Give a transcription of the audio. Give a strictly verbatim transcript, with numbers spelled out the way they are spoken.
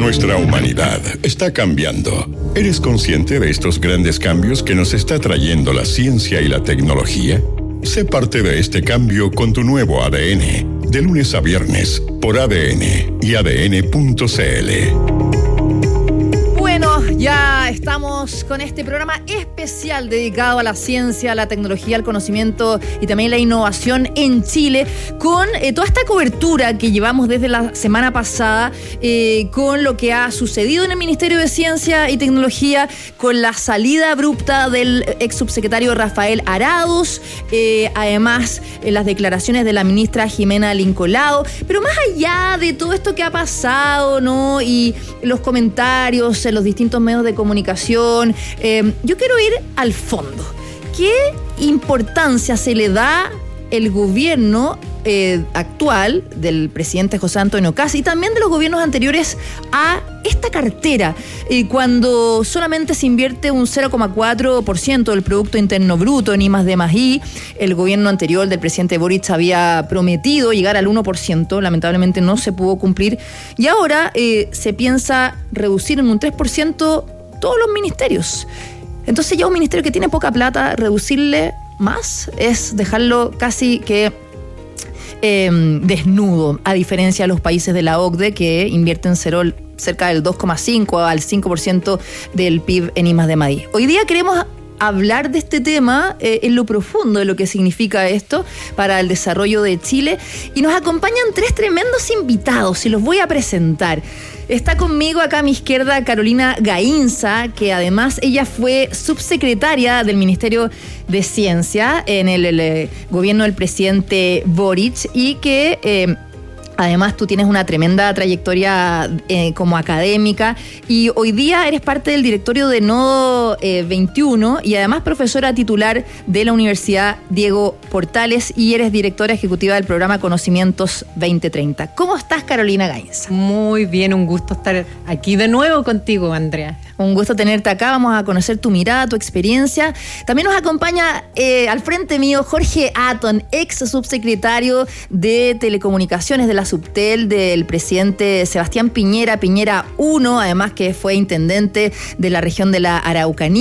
Nuestra humanidad está cambiando. ¿Eres consciente de estos grandes cambios que nos está trayendo la ciencia y la tecnología? Sé parte de este cambio con tu nuevo A D N, de lunes a viernes, por A D N y A D N punto C L. Bueno, ya estamos con este programa especial dedicado a la ciencia, a la tecnología, al conocimiento y también la innovación en Chile, con eh, toda esta cobertura que llevamos desde la semana pasada, eh, con lo que ha sucedido en el Ministerio de Ciencia y Tecnología, con la salida abrupta del ex subsecretario Rafael Arauz, eh, además eh, las declaraciones de la ministra Jimena Lincolao, pero más allá de todo esto que ha pasado, ¿no? Y los comentarios en los distintos medios de comunicación, eh, yo quiero ir al fondo. ¿Qué importancia se le da el gobierno eh, actual del presidente José Antonio Kast y también de los gobiernos anteriores a esta cartera, eh, cuando solamente se invierte un cero coma cuatro por ciento del Producto Interno Bruto en I más D más I? El gobierno anterior del presidente Boric había prometido llegar al uno por ciento, lamentablemente no se pudo cumplir, y ahora eh, se piensa reducir en un tres por ciento todos los ministerios. Entonces ya un ministerio que tiene poca plata, reducirle más es dejarlo casi que eh, desnudo, a diferencia de los países de la O C D E que invierten cero, cerca del dos coma cinco al cinco por ciento del P I B en I más D más I. Hoy día queremos hablar de este tema eh, en lo profundo de lo que significa esto para el desarrollo de Chile, y nos acompañan tres tremendos invitados y los voy a presentar. Está conmigo acá a mi izquierda Carolina Gainza, que además ella fue subsecretaria del Ministerio de Ciencia en el, el, el gobierno del presidente Boric, y que eh, además tú tienes una tremenda trayectoria eh, como académica, y hoy día eres parte del directorio de Nodo eh, veintiuno y además profesora titular de la Universidad Diego Portales, y eres directora ejecutiva del programa Conocimientos veinte treinta. ¿Cómo estás, Carolina Gainza? Muy bien, un gusto estar aquí de nuevo contigo, Andrea. Un gusto tenerte acá, vamos a conocer tu mirada, tu experiencia. También nos acompaña eh, al frente mío Jorge Atton, ex subsecretario de Telecomunicaciones de la Subtel del presidente Sebastián Piñera, Piñera uno, además que fue intendente de la región de la Araucanía.